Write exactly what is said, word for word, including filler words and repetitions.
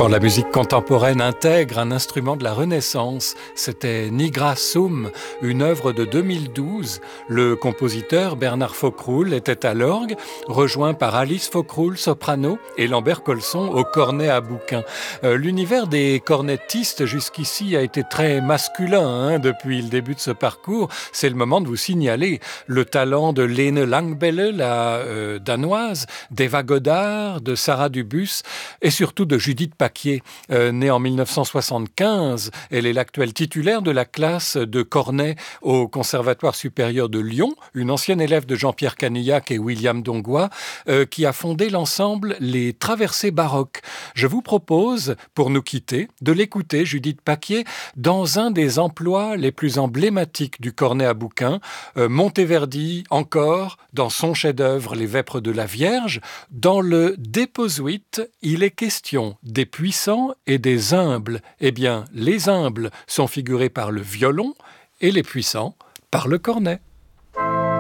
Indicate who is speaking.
Speaker 1: Quand la musique contemporaine intègre un instrument de la Renaissance, c'était Nigra Sum, une œuvre de deux mille douze. Le compositeur Bernard Faucroul était à l'orgue, rejoint par Alice Faucroul, soprano, et Lambert Colson au cornet à bouquin. Euh, l'univers des cornettistes jusqu'ici a été très masculin hein, depuis le début de ce parcours. C'est le moment de vous signaler le talent de Lene Langbelle, la euh, danoise, d'Eva Godard, de Sarah Dubus et surtout de Judith Paquet. Euh, née en mille neuf cent soixante-quinze, elle est l'actuelle titulaire de la classe de cornet au Conservatoire supérieur de Lyon, une ancienne élève de Jean-Pierre Canillac et William Dongois, euh, qui a fondé l'ensemble Les Traversées baroques. Je vous propose, pour nous quitter, de l'écouter, Judith Paquet, dans un des emplois les plus emblématiques du cornet à bouquin, euh, Monteverdi encore, dans son chef-d'œuvre Les Vêpres de la Vierge. Dans le Déposuite, il est question des puissants et des humbles. Eh bien, les humbles sont figurés par le violon et les puissants par le cornet.